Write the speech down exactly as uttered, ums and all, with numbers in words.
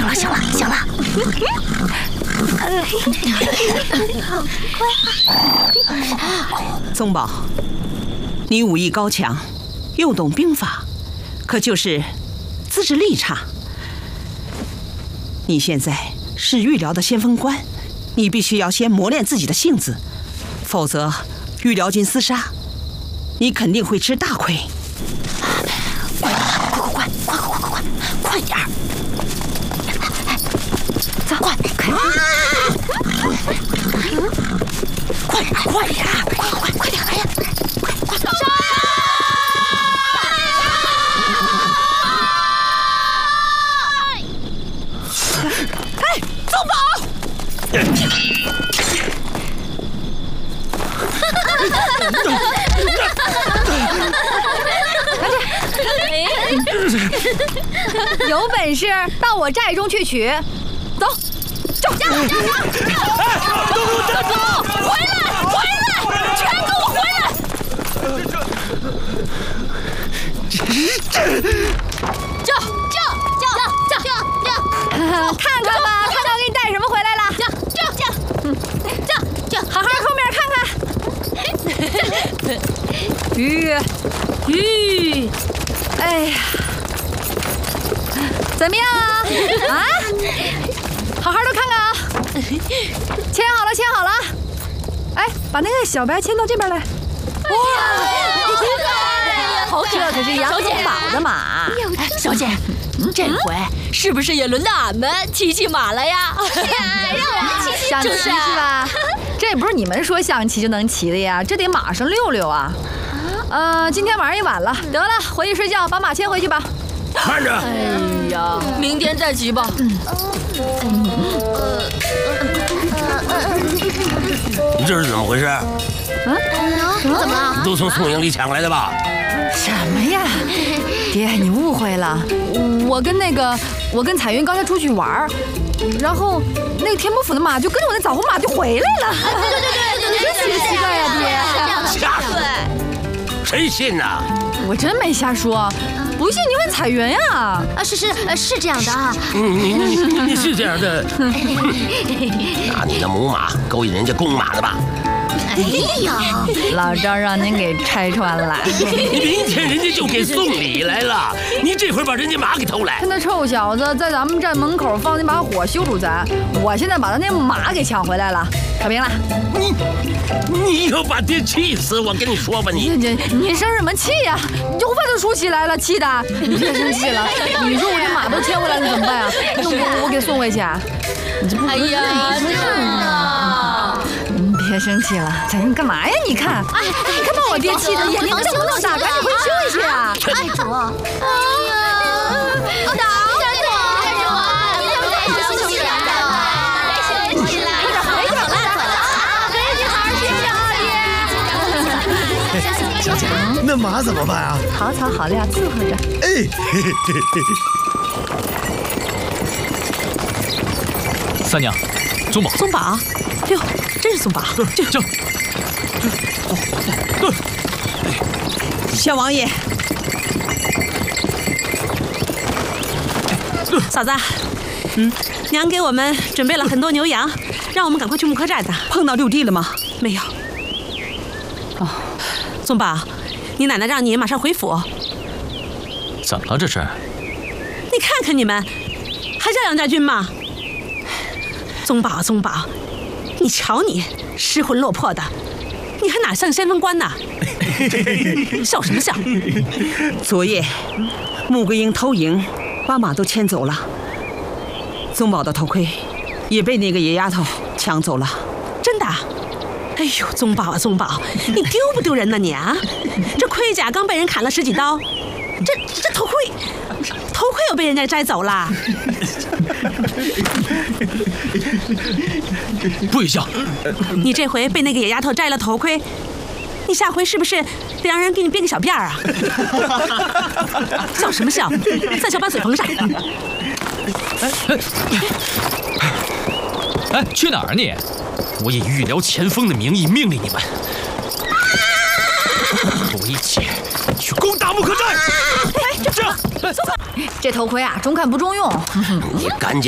了，行了，行了。 宗宝，你武艺高强，又懂兵法，可就是资质力差。你现在是御辽的先锋官，你必须要先磨练自己的性子，否则御辽军厮杀，你肯定会吃大亏。 快快快快快快快快点儿！走，快快快点，快点，快快快点来呀！快快杀！哎，宗宝！ 有本事到我寨中去取，走，走，加油，加油！ 哎，都给我站住！ 回来，回来，全给我回来！这这这这这， 看看吧，看看我给你带什么回来了。 这这这这， 好好后面看看。鱼，鱼，哎呀！怎么样啊？啊，好好的看看啊！签好了，签好了。哎，把那个小白签到这边来。哇， 好可爱！ 这可是杨宗保的马。 哎，小姐，这回是不是也轮到俺们骑骑马了呀？ 想骑是吧？这不是你们说想骑就能骑的呀，这得马上溜溜啊。呃，今天晚上也晚了，得了，回去睡觉，把马牵回去吧。 慢着！ 哎呀，明天再骑吧。 你这是怎么回事？ 嗯， 怎么了？ 都从宋营里抢来的吧？ 什么呀，爹，你误会了。我跟那个，我跟彩云刚才出去玩，然后那个天波府的马就跟着我那枣红马就回来了。 对对对对对， 真奇怪呀，爹。 瞎说！谁信呐？ 我真没瞎说。不信你问彩云呀！ 啊，是是是这样的啊。 嗯，你你你是这样的，拿你的母马勾引人家公马的吧？ 哎呀， 老赵让您给拆穿了。 明天人家就给送礼来了，你这会儿把人家马给偷来。 他那臭小子在咱们站门口放那把火羞辱咱，我现在把他那马给抢回来了，可明了？ 你你要把爹气死，我跟你说吧，你你你生什么气呀？油饭都出起来了，气的！你别生气了，你说我这马都牵回来了怎么办啊？我我给送回去啊？你这不合适， 哎呀， 不合适啊！你别生气了，彩云干嘛呀？你看，哎，你看把我爹气的眼睛这么瞪大，赶紧回去睡去啊！ 哎主，哎呀，导导，干什么？你怎么在休息啊？回去了，回去了，回去好好睡觉啊！ 小姐，那马怎么办啊？ 好草好料，伺候着。 哎，嘿嘿嘿嘿。 三娘，宗保， 宗保，哟，真是宗保。 这这，对， 小王爷，嫂子，嗯，娘给我们准备了很多牛羊，让我们赶快去木柯寨的。碰到六弟了吗？没有。哦，宗保，你奶奶让你马上回府。 怎么了这是？ 你看看你们，还叫杨家军吗？宗保，宗保，你瞧你失魂落魄的，你还哪像先锋官呢？笑什么笑？昨夜穆桂英偷营，把马都牵走了，宗保的头盔也被那个野丫头抢走了。真的？哎呦，宗保啊，宗保，你丢不丢人呢你啊？这盔甲刚被人砍了十几刀，这这头盔，头盔又被人家摘走了。 跪下！ 你这回被那个野丫头摘了头盔，你下回是不是得让人给你编个小辫儿啊？笑什么笑？在小板嘴缝上。 哎，去哪儿你？我以御辽前锋的名义命令你们，和我一起去攻打木柯寨。 哎，这这这头盔啊，中看不中用。 你赶紧